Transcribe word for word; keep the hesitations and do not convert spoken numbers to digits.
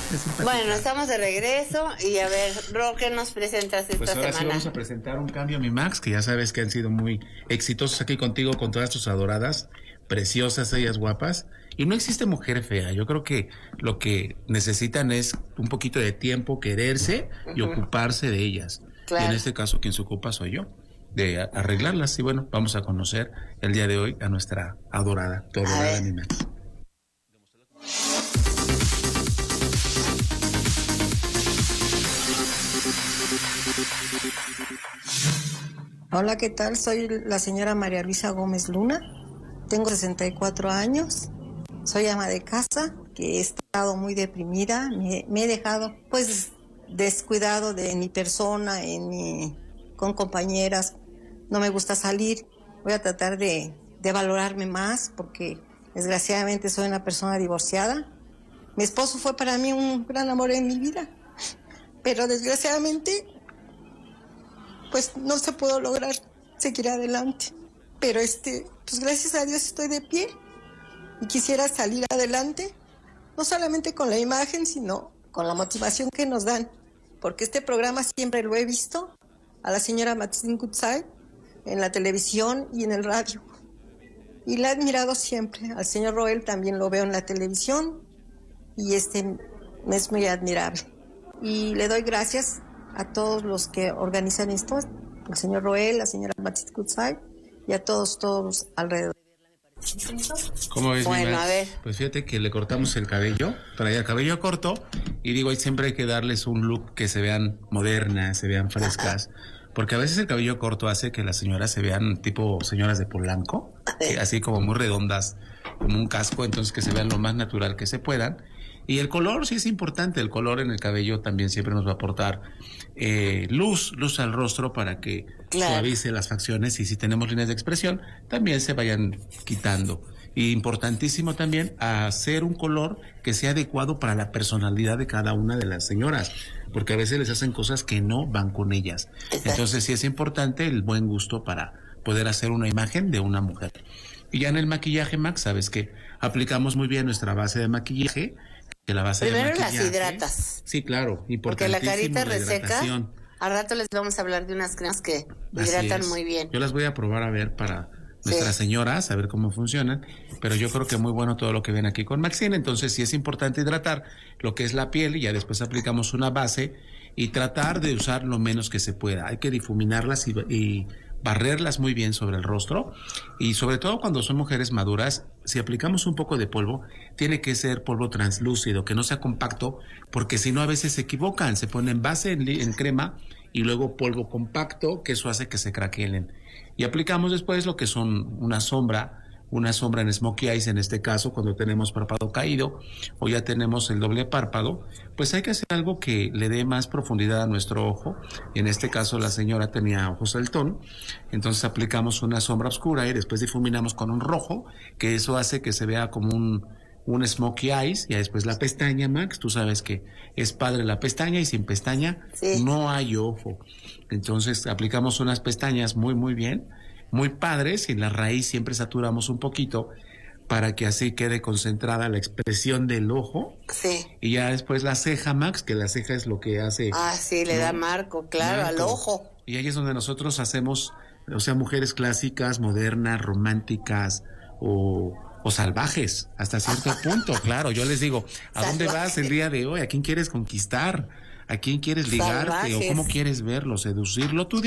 Bueno, estamos de regreso y a ver, Ro, ¿qué nos presentas esta pues ahora semana? Sí vamos a presentar un cambio, mi Max, que ya sabes que han sido muy exitosos aquí contigo, con todas tus adoradas, preciosas, ellas guapas. Y no existe mujer fea. Yo creo que lo que necesitan es un poquito de tiempo, quererse uh-huh. y ocuparse de ellas. Claro. Y en este caso, quien se ocupa soy yo, de arreglarlas. Y bueno, vamos a conocer el día de hoy a nuestra adorada, tu adorada mi Max. Hola, ¿qué tal? Soy la señora María Luisa Gómez Luna, tengo sesenta y cuatro años, soy ama de casa, que he estado muy deprimida, me, me he dejado pues descuidado de mi persona, en mi, con compañeras, no me gusta salir, voy a tratar de, de valorarme más porque desgraciadamente soy una persona divorciada. Mi esposo fue para mí un gran amor en mi vida, pero desgraciadamente pues no se pudo lograr seguir adelante. Pero este, pues gracias a Dios estoy de pie y quisiera salir adelante, no solamente con la imagen, sino con la motivación que nos dan, porque este programa siempre lo he visto a la señora Maxine Goodside en la televisión y en el radio. Y la he admirado siempre. Al señor Roel también lo veo en la televisión y este es muy admirable. Y le doy gracias a todos los que organizan esto, el señor Roel, la señora Maxine Goodside y a todos, todos alrededor. ¿Cómo ves, bueno, a ver. Pues fíjate que le cortamos el cabello, traía el cabello corto y digo, ahí siempre hay que darles un look que se vean modernas, se vean frescas, porque a veces el cabello corto hace que las señoras se vean tipo señoras de Polanco, así como muy redondas, como un casco, entonces que se vean lo más natural que se puedan. Y el color sí es importante, el color en el cabello también siempre nos va a aportar eh, luz, luz al rostro para que claro. suavice las facciones y si tenemos líneas de expresión también se vayan quitando. Y importantísimo también hacer un color que sea adecuado para la personalidad de cada una de las señoras, porque a veces les hacen cosas que no van con ellas. Exacto. Entonces sí es importante el buen gusto para poder hacer una imagen de una mujer. Y ya en el maquillaje, Max, sabes que aplicamos muy bien nuestra base de maquillaje. Que la base Primero de las hidratas. Sí, claro, importantísimo. Porque la carita la reseca, al rato les vamos a hablar de unas cremas que hidratan muy bien. Yo las voy a probar a ver para nuestras sí. señoras, a ver cómo funcionan, pero yo creo que muy bueno todo lo que ven aquí con Maxine, entonces sí es importante hidratar lo que es la piel y ya después aplicamos una base y tratar de usar lo menos que se pueda. Hay que difuminarlas y, y barrerlas muy bien sobre el rostro y sobre todo cuando son mujeres maduras, si aplicamos un poco de polvo, tiene que ser polvo translúcido, que no sea compacto, porque si no a veces se equivocan, se ponen base en, en crema y luego polvo compacto, que eso hace que se craquelen. Y aplicamos después lo que son una sombra, una sombra en smokey eyes en este caso, cuando tenemos párpado caído o ya tenemos el doble párpado, pues hay que hacer algo que le dé más profundidad a nuestro ojo. Y en este caso la señora tenía ojos saltón, entonces aplicamos una sombra oscura y después difuminamos con un rojo, que eso hace que se vea como un, un smokey eyes. Y después la pestaña, Max, tú sabes que es padre la pestaña y sin pestaña sí. no hay ojo. Entonces aplicamos unas pestañas muy muy bien, muy padres, y en la raíz siempre saturamos un poquito para que así quede concentrada la expresión del ojo. Sí. Y ya después la ceja, Max, que la ceja es lo que hace... Ah, sí, le ¿no? da marco, claro, marco. Al ojo. Y ahí es donde nosotros hacemos, o sea, mujeres clásicas, modernas, románticas o, o salvajes, hasta cierto punto, claro. Yo les digo, ¿a Salvaje. dónde vas el día de hoy? ¿A quién quieres conquistar? ¿A quién quieres ligarte? Salvajes. ¿O cómo quieres verlo, seducirlo? Tú